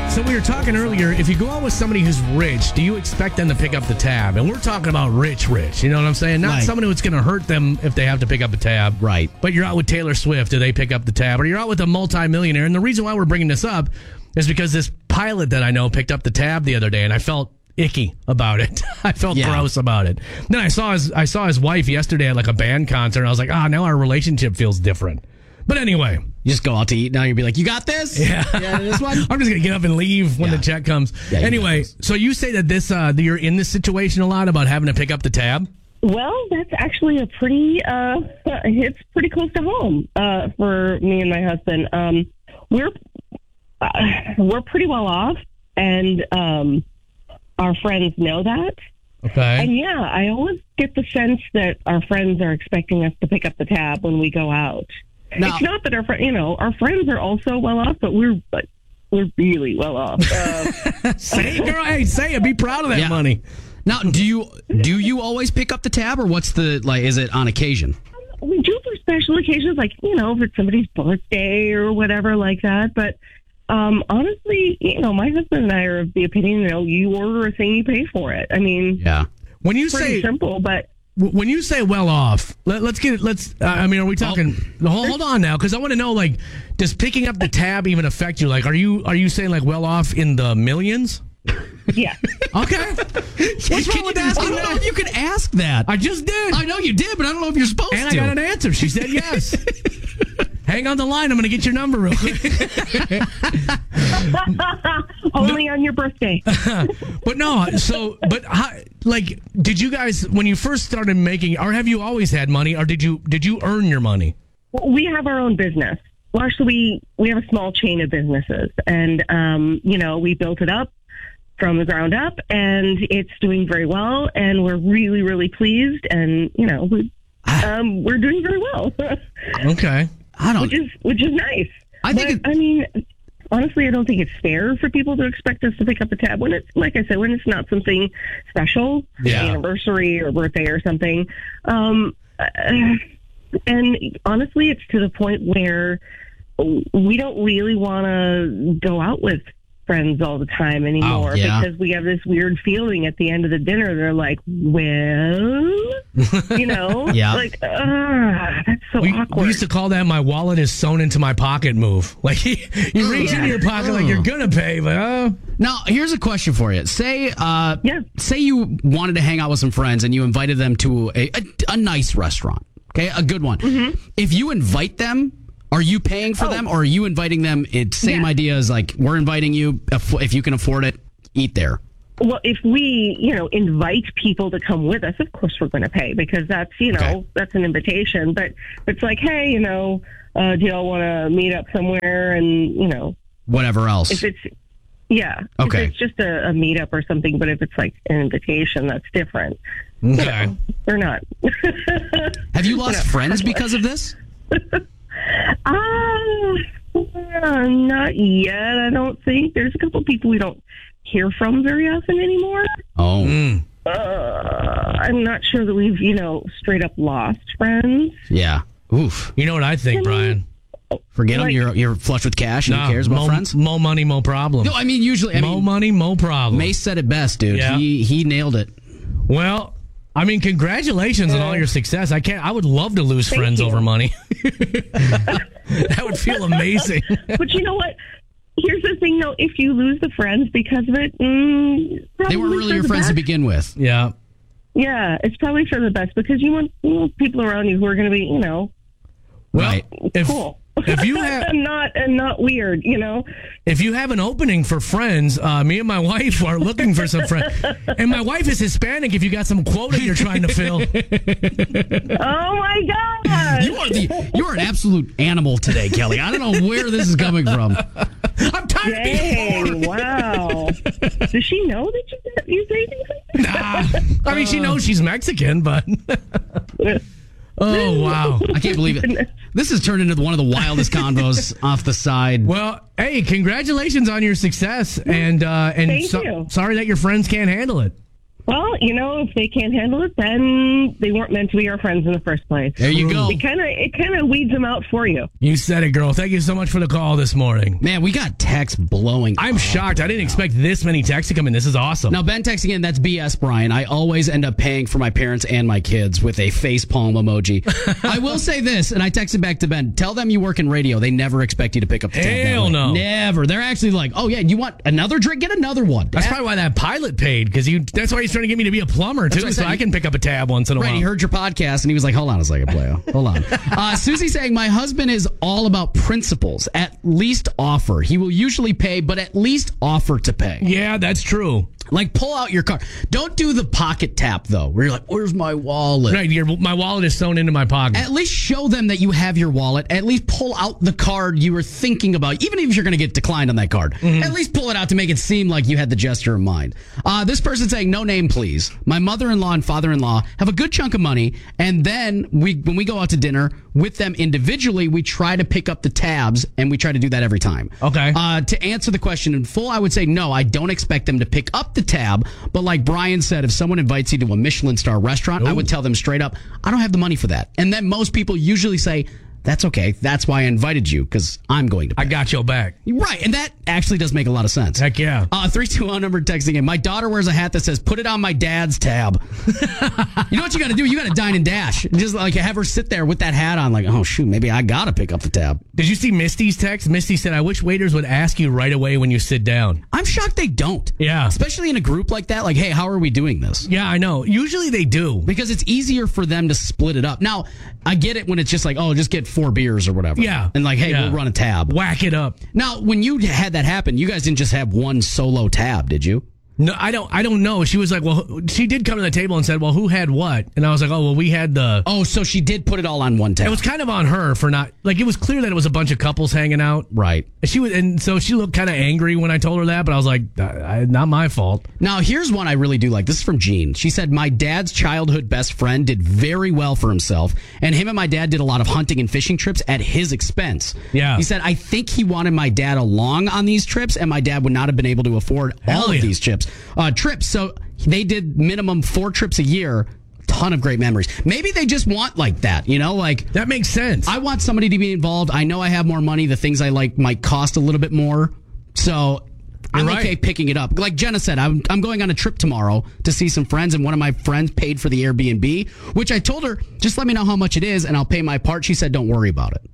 So we were talking earlier, if you go out with somebody who's rich, do you expect them to pick up the tab? And we're talking about rich. You know what I'm saying? Not someone who's going to hurt them if they have to pick up a tab. Right. But you're out with Taylor Swift, do they pick up the tab? Or you're out with a multimillionaire. And the reason why we're bringing this up is because this pilot that I know picked up the tab the other day, and I felt icky about it. I felt gross about it. Then I saw his wife yesterday at like a band concert, and I was like, now our relationship feels different. But anyway. You just go out to eat now, you'll be like, you got this? Yeah. This one? I'm just going to get up and leave when the check comes. Yeah, anyway, so you say that that you're in this situation a lot about having to pick up the tab? Well, that's actually a pretty, it's pretty close to home for me and my husband. We're pretty well off, and our friends know that. Okay. And yeah, I always get the sense that our friends are expecting us to pick up the tab when we go out. Now, it's not that our friends are also well off, but we're really well off. Say it, girl. Hey, say it. Be proud of that money. Now, do you always pick up the tab, or what's is it on occasion? We do for special occasions, like, if it's somebody's birthday or whatever like that. But honestly, my husband and I are of the opinion, you order a thing, you pay for it. I mean, when you say simple, but. When you say well off, are we talking? Hold on now, because I want to know, does picking up the tab even affect you? Like, are you saying well off in the millions? Yeah. Okay. What's wrong with asking that? I don't know if you can ask that. I just did. I know you did, but I don't know if you're supposed to. And I got an answer. She said yes. Hang on the line. I'm going to get your number real quick. Only on your birthday. But no, did you guys, when you first started making, or have you always had money, or did you earn your money? Well, we have our own business. Well, actually, we have a small chain of businesses, and, we built it up from the ground up, and it's doing very well, and we're really, really pleased, and, we're doing very well. Okay. Which is nice. Honestly, I don't think it's fair for people to expect us to pick up a tab when it's, like I said, when it's not something special, anniversary or birthday or something. And honestly, it's to the point where we don't really want to go out with friends all the time anymore because we have this weird feeling at the end of the dinner. They're like, well, that's so awkward. We used to call that my wallet is sewn into my pocket move. Like you reach into your pocket like you're going to pay, but Now, here's a question for you. Say you wanted to hang out with some friends and you invited them to a nice restaurant, okay, a good one. Mm-hmm. If you invite them, are you paying for them, or are you inviting them? It's same idea as we're inviting you. If you can afford it, eat there. Well, if we, invite people to come with us, of course we're going to pay because that's, that's an invitation. But it's like, hey, do y'all want to meet up somewhere and, whatever else. If it's, okay. If it's just a meetup or something, but if it's like an invitation, that's different. Okay. They're not. Have you lost friends because of this? Not yet, I don't think. There's a couple people we don't hear from very often anymore. Oh. I'm not sure that we've, straight up lost friends. Yeah. Oof. You know what I think, Brian? Forget them. You're flush with cash and who cares about friends? Mo money, mo problem. No, usually. Mo money, mo problem. Mace said it best, dude. Yeah. He nailed it. Well, congratulations on all your success. I would love to lose friends over money. That would feel amazing. But you know what? Here's the thing, though. If you lose the friends because of it, they weren't really your friends to begin with. Yeah. Yeah, it's probably for the best because you want people around you who are going to be, right. Cool. If you have and not weird, If you have an opening for friends, me and my wife are looking for some friends. And my wife is Hispanic. If you got some quota you're trying to fill. Oh my God! You are an absolute animal today, Kelly. I don't know where this is coming from. I'm tired of being bored. Wow. Does she know that you say things like that? Nah. She knows she's Mexican, but. Oh, wow. I can't believe it. This has turned into one of the wildest convos off the side. Well, hey, congratulations on your success. And Thank you. Sorry that your friends can't handle it. Well, if they can't handle it, then they weren't meant to be our friends in the first place. There you go. It kind of weeds them out for you. You said it, girl. Thank you so much for the call this morning. Man, we got texts blowing. I'm shocked. I didn't expect this many texts to come in. This is awesome. Now, Ben texting in, that's BS, Brian. I always end up paying for my parents and my kids with a facepalm emoji. I will say this, and I texted back to Ben, tell them you work in radio. They never expect you to pick up the tab. Hell no. Never. They're actually like, oh, yeah, you want another drink? Get another one. That's probably why that pilot paid, because that's why he's trying to get me to be a plumber, too, so I can pick up a tab once in a while. Right, he heard your podcast, and he was like, hold on a second, Playo. Hold on. Susie saying, my husband is all about principles. At least offer. He will usually pay, but at least offer to pay. Yeah, that's true. Like, pull out your card. Don't do the pocket tap, though, where you're like, where's my wallet? Right, my wallet is sewn into my pocket. At least show them that you have your wallet. At least pull out the card you were thinking about, even if you're going to get declined on that card. Mm-hmm. At least pull it out to make it seem like you had the gesture in mind. This person saying, no name, please. My mother-in-law and father-in-law have a good chunk of money, and then when we go out to dinner with them individually, we try to pick up the tabs, and we try to do that every time. Okay. To answer the question in full, I would say no, I don't expect them to pick up the tab, but like Brian said, if someone invites you to a Michelin star restaurant, I would tell them straight up, I don't have the money for that. And then most people usually say, that's okay. That's why I invited you, because I'm going to pay. I got your back. Right, and that actually does make a lot of sense. Heck yeah. 321 number texting in. My daughter wears a hat that says, put it on my dad's tab. You know what you got to do? You got to dine and dash. Just like have her sit there with that hat on, like, oh, shoot, maybe I got to pick up the tab. Did you see Misty's text? Misty said, I wish waiters would ask you right away when you sit down. I'm shocked they don't. Yeah. Especially in a group like that. Like, hey, how are we doing this? Yeah, I know. Usually they do. Because it's easier for them to split it up. Now, I get it when it's just like, oh, just get 4 beers or whatever. Yeah. And like, hey, we'll run a tab. Whack it up. Now, when you had that happen, you guys didn't just have one solo tab, did you? No, I don't know. She was like, well, she did come to the table and said, well, who had what? And I was like, oh, well, we had the... Oh, so she did put it all on one tab. It was kind of on her for not... Like, it was clear that it was a bunch of couples hanging out. Right. And so she looked kind of angry when I told her that, but I was like, not my fault. Now, here's one I really do like. This is from Jean. She said, my dad's childhood best friend did very well for himself, and him and my dad did a lot of hunting and fishing trips at his expense. Yeah. He said, I think he wanted my dad along on these trips, and my dad would not have been able to afford all of these trips. So they did minimum 4 trips a year. Ton of great memories. Maybe they just want like that, like that makes sense. I want somebody to be involved. I know I have more money. The things I like might cost a little bit more. So I'm okay picking it up. Like Jenna said, I'm going on a trip tomorrow to see some friends, and one of my friends paid for the Airbnb, which I told her, just let me know how much it is and I'll pay my part. She said, don't worry about it.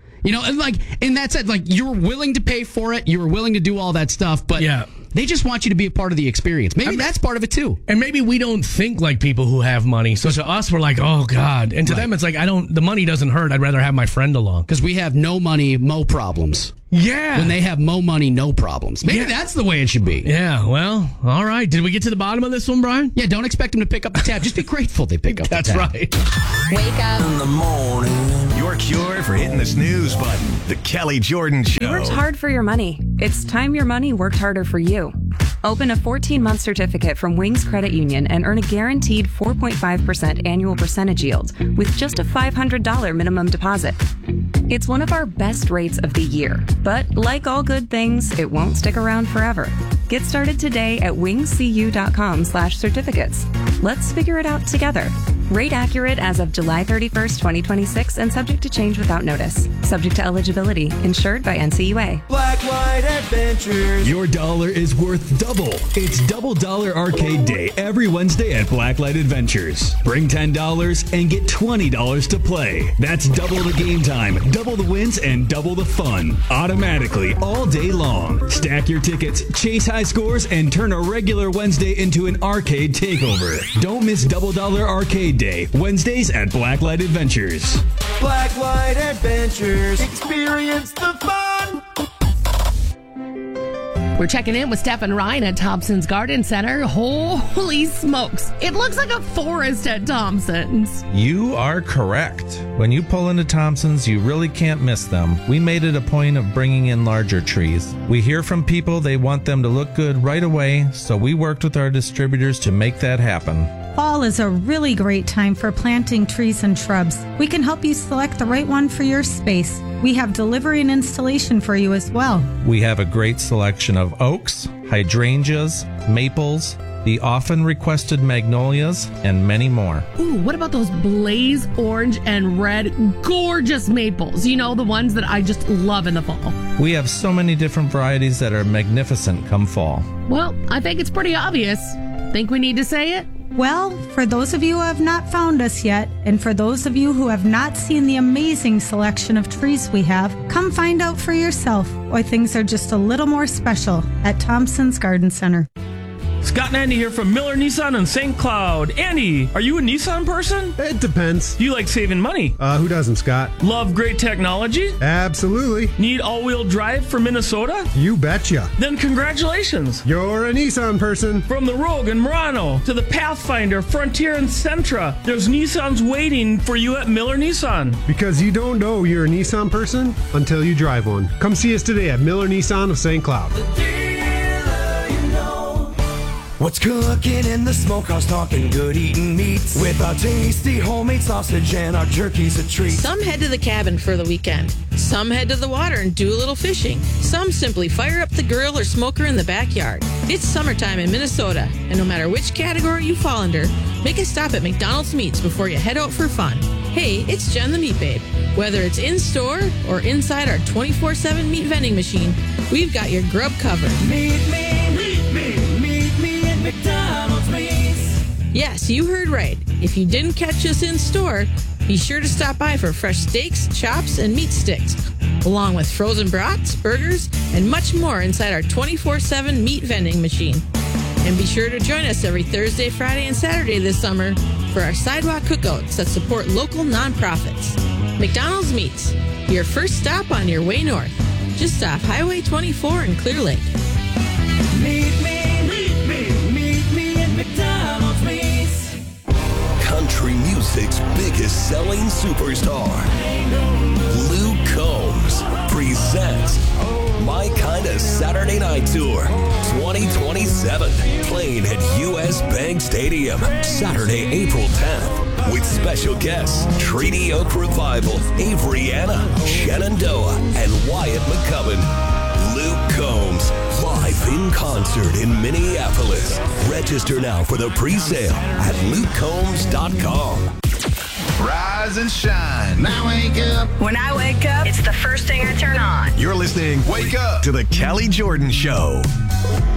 And like, in that sense, like, you were willing to pay for it. You were willing to do all that stuff, but they just want you to be a part of the experience. Maybe that's part of it too. And maybe we don't think like people who have money. So to us, we're like, oh God. And to them, it's like, the money doesn't hurt. I'd rather have my friend along. Because we have no money, mo problems. Yeah. When they have mo money, no problems. Maybe that's the way it should be. Yeah, well, all right. Did we get to the bottom of this one, Brian? Yeah, don't expect them to pick up the tab. Just be grateful they pick up the tab. That's right. Wake up in the morning. Your cure for hitting the snooze button. The Kelly Jordan Show. You worked hard for your money. It's time your money worked harder for you. Open a 14-month certificate from Wings Credit Union and earn a guaranteed 4.5% annual percentage yield with just a $500 minimum deposit. It's one of our best rates of the year, but like all good things, it won't stick around forever. Get started today at wingscu.com/certificates. Let's figure it out together. Rate accurate as of July 31st, 2026 and subject to change without notice. Subject to eligibility. Insured by NCUA. Blacklight Adventures. Your dollar is worth double. It's Double Dollar Arcade Day every Wednesday at Blacklight Adventures. Bring $10 and get $20 to play. That's double the game time, double the wins, and double the fun. Automatically all day long. Stack your tickets, chase high scores, and turn a regular Wednesday into an arcade takeover. Don't miss Double Dollar Arcade Day, Wednesdays at Blacklight Adventures. Blacklight Adventures. Experience the fun. We're checking in with Steph and Ryan at Thompson's Garden Center. Holy smokes. It looks like a forest at Thompson's. You are correct. When you pull into Thompson's, you really can't miss them. We made it a point of bringing in larger trees. We hear from people they want them to look good right away, so we worked with our distributors to make that happen. Fall is a really great time for planting trees and shrubs. We can help you select the right one for your space. We have delivery and installation for you as well. We have a great selection of oaks, hydrangeas, maples, the often requested magnolias, and many more. Ooh, what about those blaze orange and red gorgeous maples? You know, the ones that I just love in the fall. We have so many different varieties that are magnificent come fall. Well, I think it's pretty obvious. Think we need to say it? Well, for those of you who have not found us yet, and for those of you who have not seen the amazing selection of trees we have, come find out for yourself why things are just a little more special at Thompson's Garden Center. Scott and Andy here from Miller Nissan in St. Cloud. Andy, are you a Nissan person? It depends. You like saving money? Who doesn't, Scott? Love great technology? Absolutely. Need all-wheel drive for Minnesota? You betcha. Then congratulations. You're a Nissan person. From the Rogue and Murano to the Pathfinder, Frontier, and Sentra, there's Nissans waiting for you at Miller Nissan. Because you don't know you're a Nissan person until you drive one. Come see us today at Miller Nissan of St. Cloud. What's cooking in the smokehouse, talking good eating meats with our tasty homemade sausage and our jerky's a treat. Some head to the cabin for the weekend. Some head to the water and do a little fishing. Some simply fire up the grill or smoker in the backyard. It's summertime in Minnesota, and no matter which category you fall under, make a stop at McDonald's Meats before you head out for fun. Hey, it's Jen the Meat Babe. Whether it's in-store or inside our 24/7 meat vending machine, we've got your grub covered. Meet me. McDonald's Meats. Yes, you heard right. If you didn't catch us in store, be sure to stop by for fresh steaks, chops, and meat sticks, along with frozen brats, burgers, and much more inside our 24/7 meat vending machine. And be sure to join us every Thursday, Friday, and Saturday this summer for our sidewalk cookouts that support local nonprofits. McDonald's Meats, your first stop on your way north, just off Highway 24 in Clear Lake. Meet me at McDonald's Meats. Country music's biggest selling superstar, Luke Combs, presents My Kinda Saturday Night Tour 2027, playing at U.S. Bank Stadium Saturday, April 10th, with special guests Treaty Oak Revival, Avery Anna, Shenandoah, and Wyatt McCubbin. Luke Combs, live in concert in Minneapolis. Register now for the pre-sale at lukecombs.com. Rise and shine. Now wake up. When I wake up, it's the first thing I turn on. You're listening Wake Up to the Kelly Jordan Show.